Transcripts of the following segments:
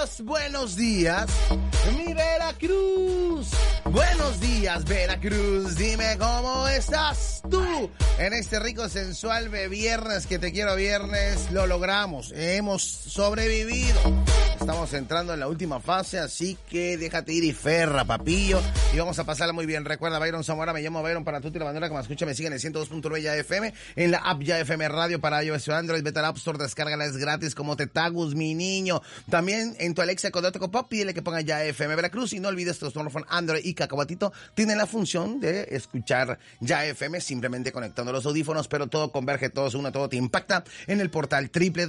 buenos días, mi Veracruz. Buenos días, Veracruz. Dime cómo estás tú en este rico, sensual viernes que te quiero viernes. Lo logramos, hemos sobrevivido. Estamos entrando en la última fase, así que déjate ir y ferra, papillo. Y vamos a pasarla muy bien. Recuerda, Byron Zamora, me llamo Byron para tú y la bandera que me escucha, me sigue en el 102.9 Ya FM, en la app Ya FM Radio para iOS o Android, vete al App Store, descárgala, es gratis como te tagus, mi niño. También en tu Alexa con Pop, pídele que ponga Ya FM Veracruz y no olvides tu smartphone Android y Cacahuatito tienen la función de escuchar Ya FM simplemente conectando los audífonos, pero todo converge, todo se une, todo te impacta en el portal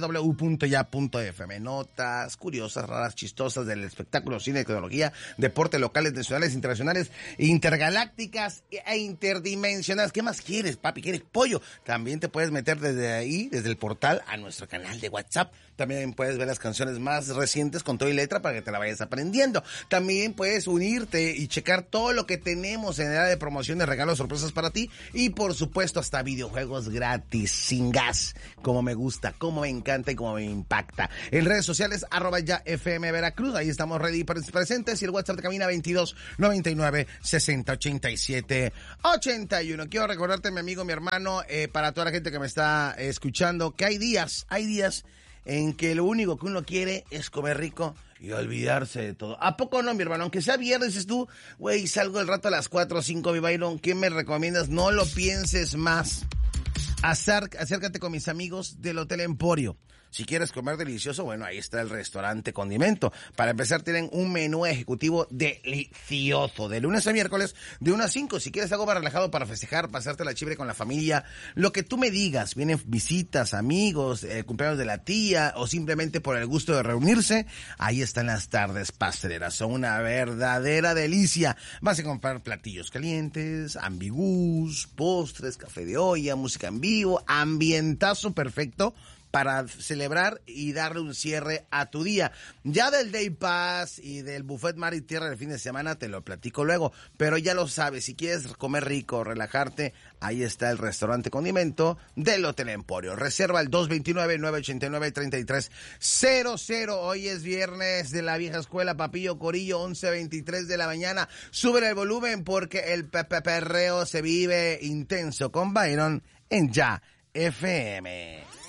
www.ya.fm. Notas curiosas, raras, chistosas del espectáculo, cine, tecnología, deporte, locales, nacionales, internacionales, intergalácticas e interdimensionales. ¿Qué más quieres, papi? ¿Quieres pollo? También te puedes meter desde ahí, desde el portal, a nuestro canal de WhatsApp. También puedes ver las canciones más recientes con todo y letra para que te la vayas aprendiendo. También puedes unirte y checar todo lo que tenemos en el área de promoción de regalos, sorpresas para ti. Y por supuesto hasta videojuegos gratis, sin gas, como me gusta, como me encanta y como me impacta. En redes sociales, @Ya FM Veracruz, ahí estamos ready presentes. Y el WhatsApp de camina 22 99 60 87 81. Quiero recordarte, mi amigo, mi hermano, para toda la gente que me está escuchando, que hay días en que lo único que uno quiere es comer rico y olvidarse de todo. ¿A poco no, mi hermano? Aunque sea viernes, dices tú, güey, salgo el rato a las 4 o 5, mi Byron, ¿qué me recomiendas? No lo pienses más. Acércate con mis amigos del Hotel Emporio. Si quieres comer delicioso, bueno, ahí está el restaurante Condimento. Para empezar, tienen un menú ejecutivo delicioso, de lunes a miércoles, de 1 a 5. Si quieres algo más relajado para festejar, pasarte la chibre con la familia, lo que tú me digas, vienen visitas, amigos, cumpleaños de la tía, o simplemente por el gusto de reunirse, ahí están las tardes pasteleras. Son una verdadera delicia. Vas a comprar platillos calientes, ambigús, postres, café de olla, música en vivo, ambientazo perfecto para celebrar y darle un cierre a tu día. Ya del Day Pass y del Buffet Mar y Tierra del fin de semana te lo platico luego, pero ya lo sabes, si quieres comer rico, relajarte, ahí está el restaurante Condimento del Hotel Emporio. Reserva el 229-989-3300. Hoy es viernes de la vieja escuela, papillo corillo, 11:23 de la mañana. Súbele el volumen porque el perreo se vive intenso con Byron en Ya FM.